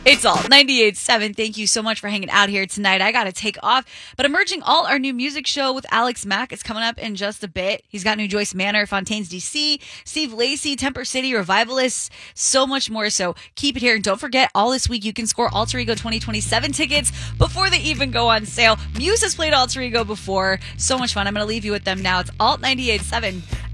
It's all 98.7. Thank you so much for hanging out here tonight. I got to take off, but Emerging All, our new music show with Alex Mack is coming up in just a bit. He's got new Joyce Manor, Fontaines DC, Steve Lacy, Temper City, Revivalists, so much more. So keep it here. And don't forget, all this week you can score Alter Ego 2027 tickets before they even go on sale. Muse has played Alter Ego before. So much fun. I'm going to leave you with them now. It's Alt 98.7.